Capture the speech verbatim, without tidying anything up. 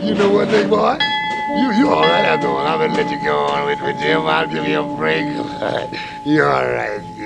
You know what, big boy? You you all right after all. I'm gonna let you go on with with Jim. I'll give you a break. You all right?